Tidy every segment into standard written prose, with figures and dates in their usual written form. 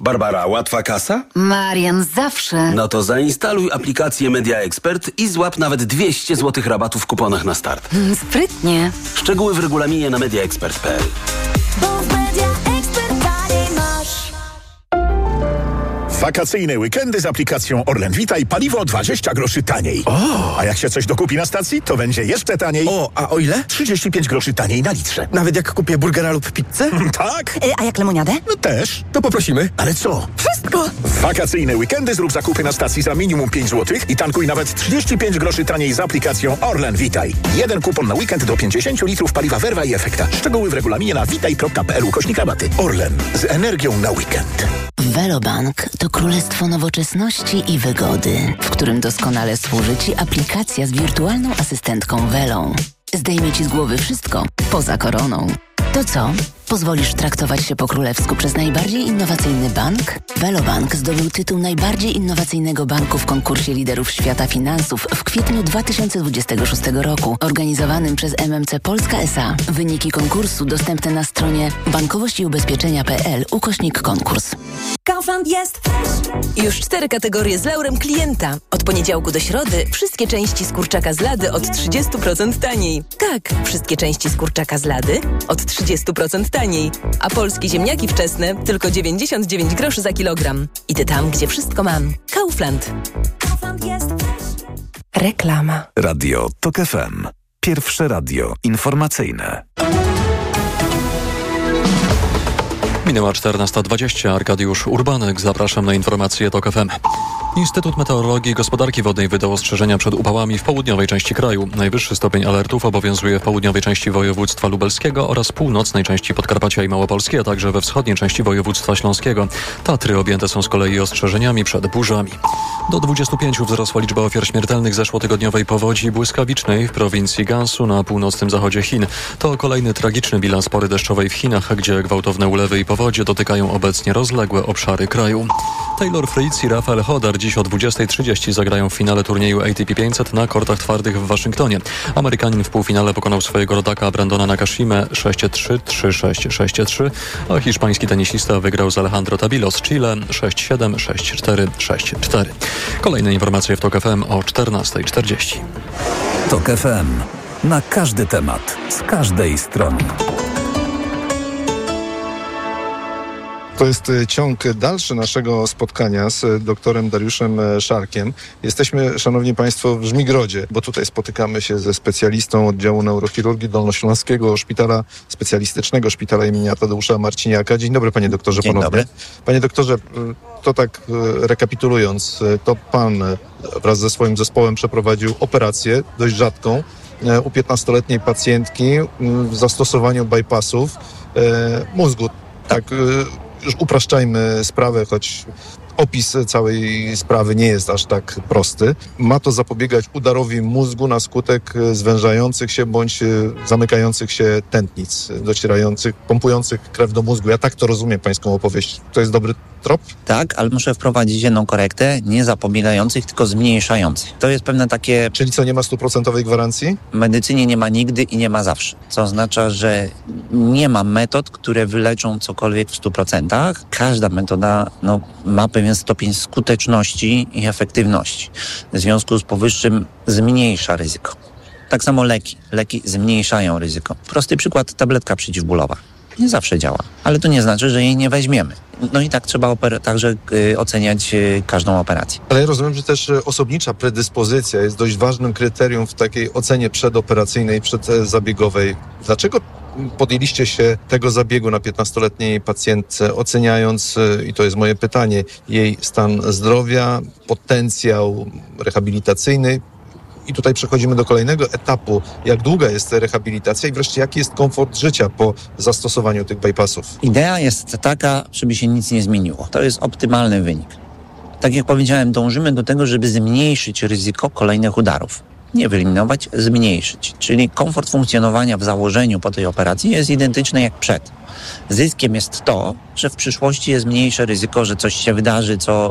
Barbara, łatwa kasa? Marian, zawsze. No to zainstaluj aplikację Media Expert i złap nawet 200 zł rabatu w kuponach na start. Sprytnie. Szczegóły w regulaminie na mediaexpert.pl. Wakacyjne weekendy z aplikacją Orlen Witaj, paliwo 20 groszy taniej. O! A jak się coś dokupi na stacji, to będzie jeszcze taniej. A o ile? 35 groszy taniej na litrze. Nawet jak kupię burgera lub pizzę? Tak? A jak lemoniadę? No też. To poprosimy. Ale co? Wszystko. W wakacyjne weekendy zrób zakupy na stacji za minimum 5 zł i tankuj nawet 35 groszy taniej z aplikacją Orlen Witaj. Jeden kupon na weekend do 50 litrów paliwa Verva i Efekta. Szczegóły w regulaminie na witaj.pl/rabaty. Orlen. Z energią na weekend. Velobank to królestwo nowoczesności i wygody, w którym doskonale służy Ci aplikacja z wirtualną asystentką Velą. Zdejmie Ci z głowy wszystko, poza koroną. To co? Pozwolisz traktować się po królewsku przez najbardziej innowacyjny bank? Velobank zdobył tytuł najbardziej innowacyjnego banku w konkursie liderów świata finansów w kwietniu 2026 roku, organizowanym przez MMC Polska S.A. Wyniki konkursu dostępne na stronie bankowościubezpieczenia.pl/konkurs. Kaufland jest już 4 kategorie z laurem klienta. Od poniedziałku do środy wszystkie części z kurczaka z lady od 30% taniej. Tak, wszystkie części z kurczaka z lady od 30% taniej. A polskie ziemniaki wczesne tylko 99 groszy za kilogram. Idę tam, gdzie wszystko mam. Kaufland. Kaufland jest. Reklama. Radio TOK FM. Pierwsze radio informacyjne. Minęła 14:20. Arkadiusz Urbanek. Zapraszam na informacje TOK FM. Instytut Meteorologii i Gospodarki Wodnej wydał ostrzeżenia przed upałami w południowej części kraju. Najwyższy stopień alertów obowiązuje w południowej części województwa lubelskiego oraz północnej części Podkarpacia i Małopolski, a także we wschodniej części województwa śląskiego. Tatry objęte są z kolei ostrzeżeniami przed burzami. Do 25 wzrosła liczba ofiar śmiertelnych zeszłotygodniowej powodzi błyskawicznej w prowincji Gansu na północnym zachodzie Chin. To kolejny tragiczny bilans pory deszczowej w Chinach, gdzie gwałtowne ulewy i powodzie dotykają obecnie rozległe obszary kraju. Taylor Fritz i Rafael Hodar dziś o 20:30 zagrają w finale turnieju ATP 500 na kortach twardych w Waszyngtonie. Amerykanin w półfinale pokonał swojego rodaka Brandona Nakashimę 6-3, 3-6, 6-3, a hiszpański tenisista wygrał z Alejandro Tabilo z Chile 6-7, 6-4, 6-4. Kolejne informacje w TOK FM o 14:40. TOK FM. Na każdy temat, z każdej strony. To jest ciąg dalszy naszego spotkania z doktorem Dariuszem Szarkiem. Jesteśmy, szanowni państwo, w Żmigrodzie, bo tutaj spotykamy się ze specjalistą oddziału neurochirurgii Dolnośląskiego Szpitala Specjalistycznego Szpitala imienia Tadeusza Marciniaka. Dzień dobry, panie doktorze, ponownie. Dzień dobry. Panie doktorze, to tak rekapitulując, to pan wraz ze swoim zespołem przeprowadził operację dość rzadką u 15-letniej pacjentki w zastosowaniu bypassów mózgu. Tak, już upraszczajmy sprawę, choć opis całej sprawy nie jest aż tak prosty. Ma to zapobiegać udarowi mózgu na skutek zwężających się bądź zamykających się tętnic, docierających, pompujących krew do mózgu. Ja tak to rozumiem pańską opowieść. To jest dobry trop? Tak, ale muszę wprowadzić jedną korektę, nie zapobiegających, tylko zmniejszających. To jest pewne takie... Czyli co, nie ma 100% gwarancji? W medycynie nie ma nigdy i nie ma zawsze. Co oznacza, że nie ma metod, które wyleczą cokolwiek w 100%. Każda metoda ma pewien stopień skuteczności i efektywności. W związku z powyższym zmniejsza ryzyko. Tak samo leki. Leki zmniejszają ryzyko. Prosty przykład, tabletka przeciwbólowa. Nie zawsze działa, ale to nie znaczy, że jej nie weźmiemy. No i tak trzeba także oceniać każdą operację. Ale ja rozumiem, że też osobnicza predyspozycja jest dość ważnym kryterium w takiej ocenie przedoperacyjnej, przedzabiegowej. Dlaczego podjęliście się tego zabiegu na 15-letniej pacjentce, oceniając, i to jest moje pytanie, jej stan zdrowia, potencjał rehabilitacyjny? I tutaj przechodzimy do kolejnego etapu. Jak długa jest rehabilitacja i wreszcie jaki jest komfort życia po zastosowaniu tych bypassów? Idea jest taka, żeby się nic nie zmieniło. To jest optymalny wynik. Tak jak powiedziałem, dążymy do tego, żeby zmniejszyć ryzyko kolejnych udarów. Nie wyeliminować, zmniejszyć. Czyli komfort funkcjonowania w założeniu po tej operacji jest identyczny jak przed. Zyskiem jest to, że w przyszłości jest mniejsze ryzyko, że coś się wydarzy, co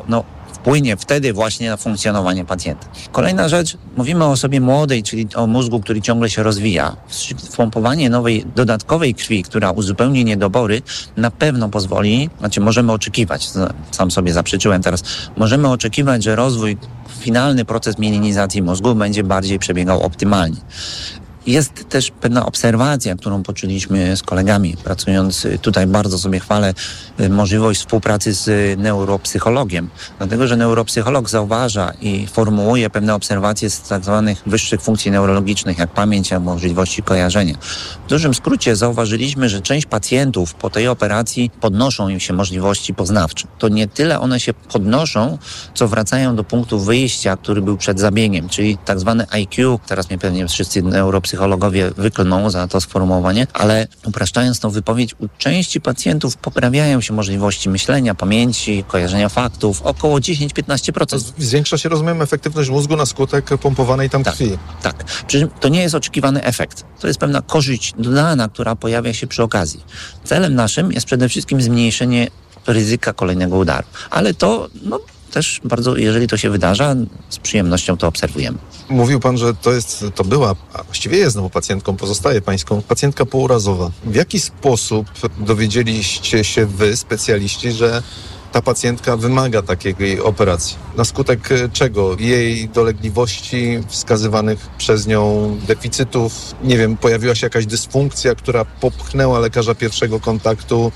wpłynie wtedy właśnie na funkcjonowanie pacjenta. Kolejna rzecz, mówimy o osobie młodej, czyli o mózgu, który ciągle się rozwija. Wpompowanie nowej, dodatkowej krwi, która uzupełni niedobory, na pewno pozwoli, możemy oczekiwać, sam sobie zaprzeczyłem teraz, możemy oczekiwać, że rozwój, finalny proces mielinizacji mózgu będzie bardziej przebiegał optymalnie. Jest też pewna obserwacja, którą poczuliśmy z kolegami, pracując tutaj, bardzo sobie chwalę możliwość współpracy z neuropsychologiem, dlatego że neuropsycholog zauważa i formułuje pewne obserwacje z tak zwanych wyższych funkcji neurologicznych, jak pamięć albo możliwości kojarzenia. W dużym skrócie zauważyliśmy, że część pacjentów po tej operacji podnoszą im się możliwości poznawcze. To nie tyle one się podnoszą, co wracają do punktu wyjścia, który był przed zabiegiem, czyli tak zwane IQ, teraz mnie pewnie wszyscy neuropsychologowie wyklną za to sformułowanie, ale upraszczając tą wypowiedź, u części pacjentów poprawiają się możliwości myślenia, pamięci, kojarzenia faktów, około 10-15%. Zwiększa się, rozumiem, efektywność mózgu na skutek pompowanej tam krwi. Tak. To nie jest oczekiwany efekt. To jest pewna korzyść dodana, która pojawia się przy okazji. Celem naszym jest przede wszystkim zmniejszenie ryzyka kolejnego udaru. Ale to też bardzo, jeżeli to się wydarza, z przyjemnością to obserwujemy. Mówił pan, że to była, a właściwie jest znowu pacjentką, pozostaje pańską, pacjentka pourazowa. W jaki sposób dowiedzieliście się wy, specjaliści, że ta pacjentka wymaga takiej operacji? Na skutek czego? Jej dolegliwości, wskazywanych przez nią deficytów? Nie wiem, pojawiła się jakaś dysfunkcja, która popchnęła lekarza pierwszego kontaktu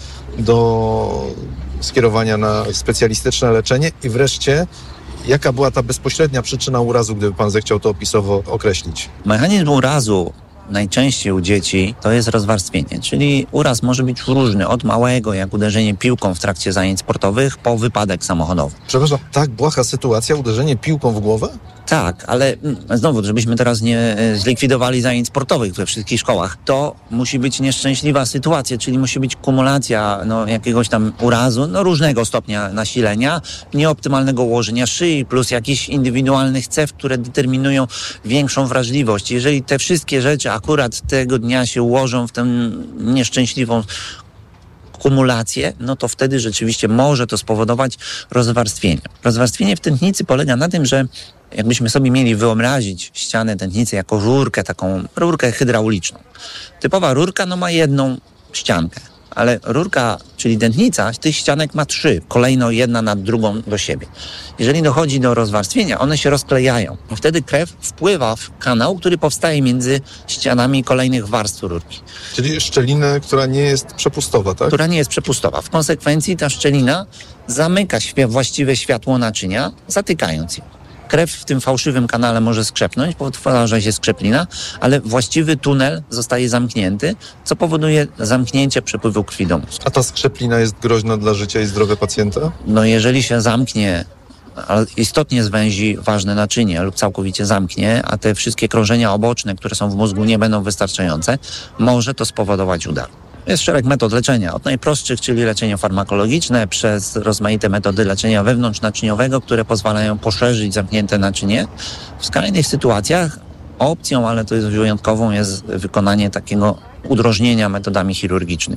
do skierowania na specjalistyczne leczenie? I wreszcie, jaka była ta bezpośrednia przyczyna urazu, gdyby pan zechciał to opisowo określić? Mechanizm urazu najczęściej u dzieci to jest rozwarstwienie, czyli uraz może być różny, od małego, jak uderzenie piłką w trakcie zajęć sportowych, po wypadek samochodowy. Przepraszam, tak błaha sytuacja, uderzenie piłką w głowę? Tak, ale znowu, żebyśmy teraz nie zlikwidowali zajęć sportowych we wszystkich szkołach, to musi być nieszczęśliwa sytuacja, czyli musi być kumulacja jakiegoś tam urazu, różnego stopnia nasilenia, nieoptymalnego ułożenia szyi, plus jakichś indywidualnych cech, które determinują większą wrażliwość. Jeżeli te wszystkie rzeczy akurat tego dnia się ułożą w tę nieszczęśliwą kumulację, to wtedy rzeczywiście może to spowodować rozwarstwienie. Rozwarstwienie w tętnicy polega na tym, że jakbyśmy sobie mieli wyobrazić ścianę tętnicy jako rurkę, taką rurkę hydrauliczną. Typowa rurka ma jedną ściankę, ale rurka, czyli tętnica, tych ścianek ma 3, kolejno jedna nad drugą do siebie. Jeżeli dochodzi do rozwarstwienia, one się rozklejają. I wtedy krew wpływa w kanał, który powstaje między ścianami kolejnych warstw rurki. Czyli szczelinę, która nie jest przepustowa, tak? Która nie jest przepustowa. W konsekwencji ta szczelina zamyka właściwe światło naczynia, zatykając je. Krew w tym fałszywym kanale może skrzepnąć, powtarza się skrzeplina, ale właściwy tunel zostaje zamknięty, co powoduje zamknięcie przepływu krwi do mózgu. A ta skrzeplina jest groźna dla życia i zdrowia pacjenta? Jeżeli się zamknie, ale istotnie zwęzi ważne naczynie lub całkowicie zamknie, a te wszystkie krążenia oboczne, które są w mózgu, nie będą wystarczające, może to spowodować udar. Jest szereg metod leczenia, od najprostszych, czyli leczenie farmakologiczne, przez rozmaite metody leczenia wewnątrznaczyniowego, które pozwalają poszerzyć zamknięte naczynie. W skrajnych sytuacjach opcją, ale to jest wyjątkową, jest wykonanie takiego udrożnienia metodami chirurgicznymi.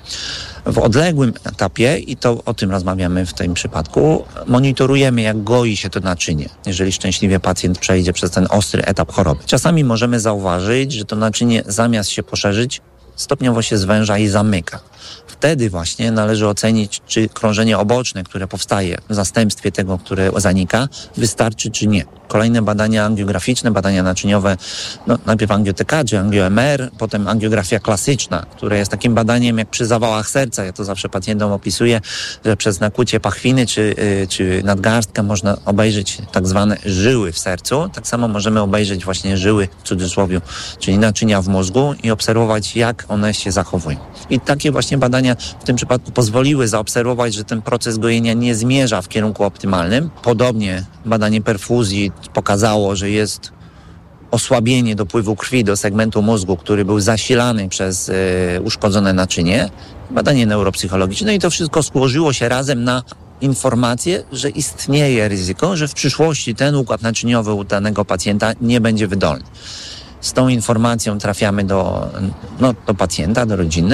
W odległym etapie, i to o tym rozmawiamy w tym przypadku, monitorujemy, jak goi się to naczynie, jeżeli szczęśliwie pacjent przejdzie przez ten ostry etap choroby. Czasami możemy zauważyć, że to naczynie zamiast się poszerzyć, stopniowo się zwęża i zamyka. Wtedy właśnie należy ocenić, czy krążenie oboczne, które powstaje w zastępstwie tego, które zanika, wystarczy czy nie. Kolejne badania angiograficzne, badania naczyniowe, najpierw angio-TK czy angio-MR, potem angiografia klasyczna, która jest takim badaniem jak przy zawałach serca. Ja to zawsze pacjentom opisuję, że przez nakłucie pachwiny czy nadgarstkę można obejrzeć tak zwane żyły w sercu. Tak samo możemy obejrzeć właśnie żyły, w cudzysłowie, czyli naczynia w mózgu i obserwować, jak one się zachowują. I takie właśnie badania w tym przypadku pozwoliły zaobserwować, że ten proces gojenia nie zmierza w kierunku optymalnym. Podobnie badanie perfuzji pokazało, że jest osłabienie dopływu krwi do segmentu mózgu, który był zasilany przez uszkodzone naczynie. Badanie neuropsychologiczne i to wszystko złożyło się razem na informację, że istnieje ryzyko, że w przyszłości ten układ naczyniowy u danego pacjenta nie będzie wydolny. Z tą informacją trafiamy do pacjenta, do rodziny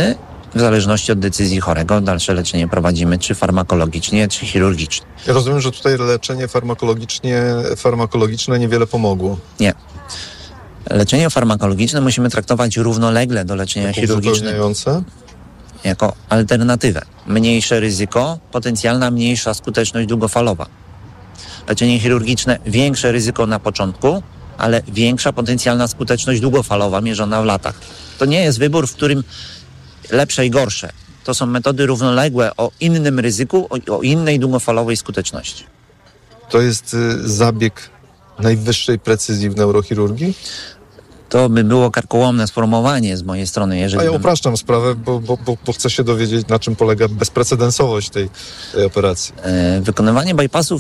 w zależności od decyzji chorego dalsze leczenie prowadzimy czy farmakologicznie, czy chirurgicznie. Ja rozumiem, że tutaj leczenie farmakologiczne niewiele pomogło. Nie. Leczenie farmakologiczne musimy traktować równolegle do leczenia chirurgicznego. Jako alternatywę. Mniejsze ryzyko, potencjalna mniejsza skuteczność długofalowa. Leczenie chirurgiczne, większe ryzyko na początku, ale większa potencjalna skuteczność długofalowa mierzona w latach. To nie jest wybór, w którym lepsze i gorsze. To są metody równoległe o innym ryzyku, o innej długofalowej skuteczności. To jest zabieg najwyższej precyzji w neurochirurgii? To by było karkołomne sformułowanie z mojej strony. Jeżeli ja upraszczam sprawę, bo chcę się dowiedzieć, na czym polega bezprecedensowość tej operacji. Wykonywanie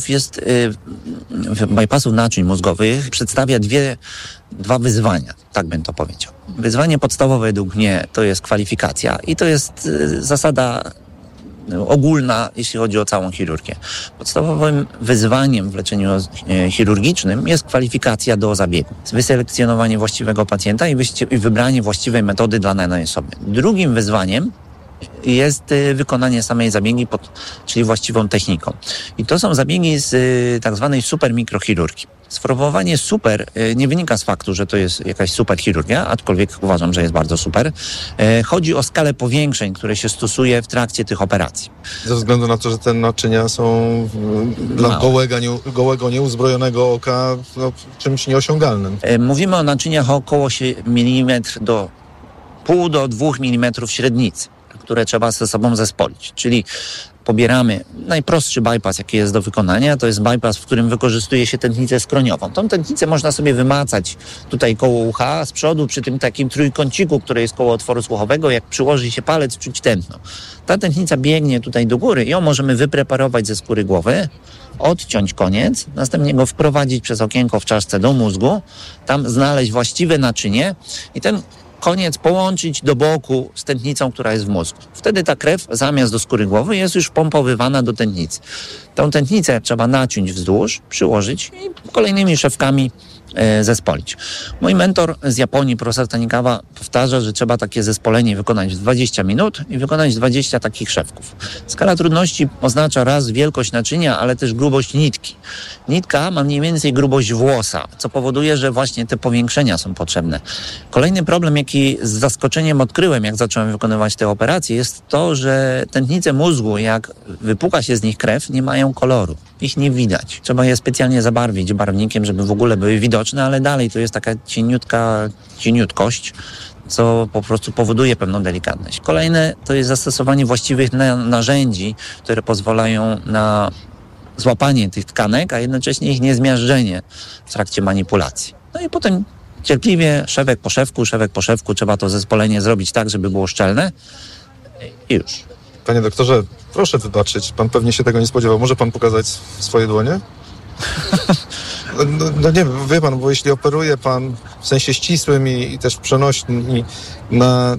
bypassów naczyń mózgowych przedstawia dwa wyzwania, tak bym to powiedział. Wyzwanie podstawowe według mnie to jest kwalifikacja i to jest zasada ogólna, jeśli chodzi o całą chirurgię. Podstawowym wyzwaniem w leczeniu chirurgicznym jest kwalifikacja do zabiegu. Wyselekcjonowanie właściwego pacjenta i wybranie właściwej metody dla danej osoby. Drugim wyzwaniem jest wykonanie samej zabiegi, czyli właściwą techniką. I to są zabiegi z tak zwanej supermikrochirurgii. Sformułowanie super nie wynika z faktu, że to jest jakaś super chirurgia, aczkolwiek uważam, że jest bardzo super. Chodzi o skalę powiększeń, które się stosuje w trakcie tych operacji. Ze względu na to, że te naczynia są dla gołego, nieuzbrojonego oka czymś nieosiągalnym. Mówimy o naczyniach około milimetr do 0,5 do 2 mm średnicy, które trzeba ze sobą zespolić. Czyli pobieramy najprostszy bypass, jaki jest do wykonania. To jest bypass, w którym wykorzystuje się tętnicę skroniową. Tą tętnicę można sobie wymacać tutaj koło ucha, z przodu przy tym takim trójkąciku, który jest koło otworu słuchowego. Jak przyłoży się palec, czuć tętno. Ta tętnica biegnie tutaj do góry. Ją możemy wypreparować ze skóry głowy, odciąć koniec, następnie go wprowadzić przez okienko w czaszce do mózgu, tam znaleźć właściwe naczynie i ten koniec połączyć do boku z tętnicą, która jest w mózgu. Wtedy ta krew zamiast do skóry głowy jest już pompowywana do tętnicy. Tą tętnicę trzeba naciąć wzdłuż, przyłożyć i kolejnymi szewkami zespolić. Mój mentor z Japonii, profesor Tanikawa, powtarza, że trzeba takie zespolenie wykonać w 20 minut i wykonać 20 takich szewków. Skala trudności oznacza raz wielkość naczynia, ale też grubość nitki. Nitka ma mniej więcej grubość włosa, co powoduje, że właśnie te powiększenia są potrzebne. Kolejny problem, jaki z zaskoczeniem odkryłem, jak zacząłem wykonywać te operacje, jest to, że tętnice mózgu, jak wypłuka się z nich krew, nie mają koloru. Ich nie widać. Trzeba je specjalnie zabarwić barwnikiem, żeby w ogóle były widoczne, ale dalej to jest taka cieniutkość, co po prostu powoduje pewną delikatność. Kolejne to jest zastosowanie właściwych narzędzi, które pozwalają na złapanie tych tkanek, a jednocześnie ich niezmiażdżenie w trakcie manipulacji. No i potem cierpliwie, szewek po szewku, trzeba to zespolenie zrobić tak, żeby było szczelne i już. Panie doktorze, proszę wybaczyć, pan pewnie się tego nie spodziewał. Może pan pokazać swoje dłonie? No nie, wie pan, bo jeśli operuje pan w sensie ścisłym i też przenośnym na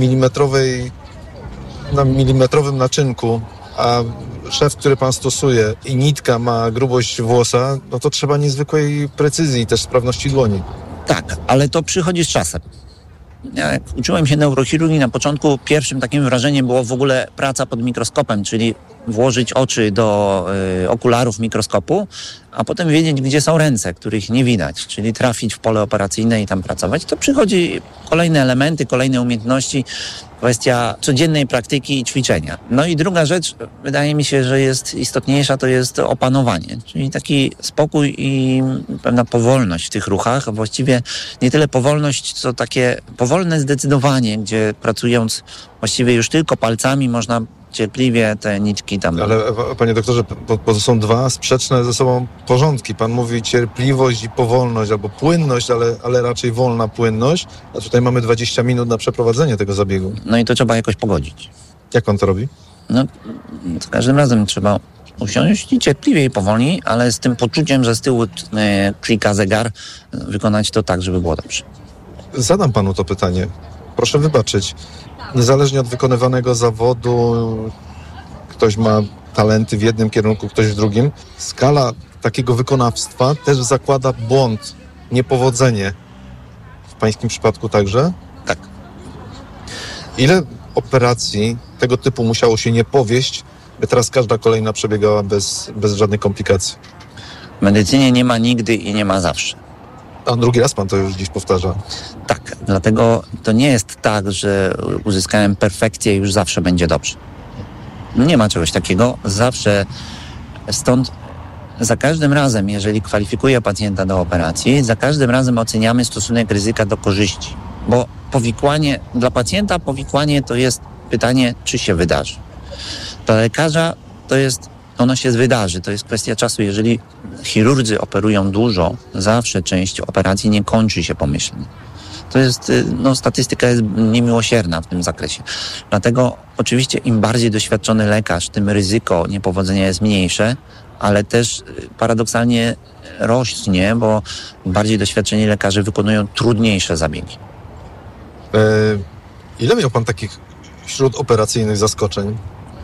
milimetrowym naczynku, a szef, który pan stosuje i nitka ma grubość włosa, no to trzeba niezwykłej precyzji i też sprawności dłoni. Tak, ale to przychodzi z czasem. Jak uczyłem się neurochirurgii na początku, pierwszym takim wrażeniem było w ogóle praca pod mikroskopem, czyli włożyć oczy do okularów mikroskopu, a potem wiedzieć, gdzie są ręce, których nie widać, czyli trafić w pole operacyjne i tam pracować. To przychodzi kolejne elementy, kolejne umiejętności, kwestia codziennej praktyki i ćwiczenia. No i druga rzecz, wydaje mi się, że jest istotniejsza, to jest opanowanie, czyli taki spokój i pewna powolność w tych ruchach. Właściwie nie tyle powolność, co takie powolne zdecydowanie, gdzie pracując właściwie już tylko palcami można cierpliwie te nitki tam... Ale panie doktorze, bo to są dwa sprzeczne ze sobą porządki. Pan mówi cierpliwość i powolność, albo płynność, ale raczej wolna płynność, a tutaj mamy 20 minut na przeprowadzenie tego zabiegu. No i to trzeba jakoś pogodzić. Jak pan to robi? No, za każdym razem trzeba usiąść i cierpliwie i powolniej, ale z tym poczuciem, że z tyłu klika zegar, wykonać to tak, żeby było dobrze. Zadam panu to pytanie. Proszę wybaczyć. Niezależnie od wykonywanego zawodu, ktoś ma talenty w jednym kierunku, ktoś w drugim. Skala takiego wykonawstwa też zakłada błąd, niepowodzenie. W pańskim przypadku także? Tak. Ile operacji tego typu musiało się nie powieść, by teraz każda kolejna przebiegała bez żadnych komplikacji? W medycynie nie ma nigdy i nie ma zawsze. A drugi raz pan to już dziś powtarza. Tak, dlatego to nie jest tak, że uzyskałem perfekcję i już zawsze będzie dobrze. Nie ma czegoś takiego. Zawsze stąd za każdym razem, jeżeli kwalifikuję pacjenta do operacji, za każdym razem oceniamy stosunek ryzyka do korzyści. Bo dla pacjenta powikłanie to jest pytanie, czy się wydarzy. Dla lekarza ono się wydarzy, to jest kwestia czasu. Jeżeli chirurdzy operują dużo, zawsze część operacji nie kończy się pomyślnie. To jest, statystyka jest niemiłosierna w tym zakresie. Dlatego oczywiście im bardziej doświadczony lekarz, tym ryzyko niepowodzenia jest mniejsze, ale też paradoksalnie rośnie, bo bardziej doświadczeni lekarze wykonują trudniejsze zabiegi. Ile miał pan takich śródoperacyjnych zaskoczeń?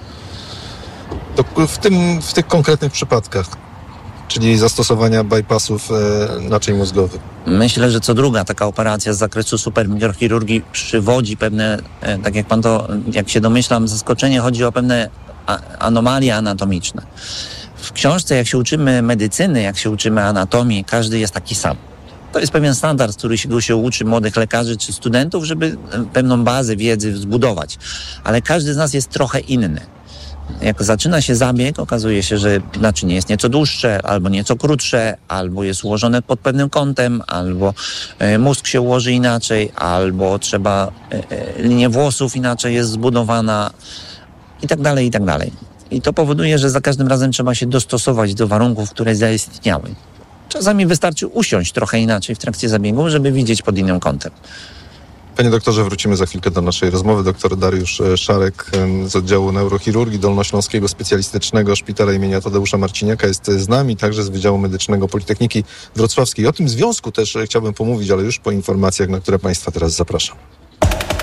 W tych konkretnych przypadkach, czyli zastosowania bypassów naczyń mózgowych. Myślę, że co druga taka operacja z zakresu supermikrochirurgii przywodzi pewne, tak jak się domyślam, zaskoczenie. Chodzi o pewne anomalie anatomiczne. W książce, jak się uczymy medycyny, jak się uczymy anatomii, każdy jest taki sam. To jest pewien standard, którego się uczy młodych lekarzy czy studentów, żeby pewną bazę wiedzy zbudować. Ale każdy z nas jest trochę inny. Jak zaczyna się zabieg, okazuje się, że naczynie jest nieco dłuższe, albo nieco krótsze, albo jest ułożone pod pewnym kątem, albo mózg się ułoży inaczej, albo linia włosów inaczej jest zbudowana i tak dalej, i tak dalej. I to powoduje, że za każdym razem trzeba się dostosować do warunków, które zaistniały. Czasami wystarczy usiąść trochę inaczej w trakcie zabiegu, żeby widzieć pod innym kątem. Panie doktorze, wrócimy za chwilkę do naszej rozmowy. Doktor Dariusz Szarek z oddziału neurochirurgii Dolnośląskiego Specjalistycznego Szpitala imienia Tadeusza Marciniaka jest z nami, także z Wydziału Medycznego Politechniki Wrocławskiej. O tym związku też chciałbym pomówić, ale już po informacjach, na które Państwa teraz zapraszam.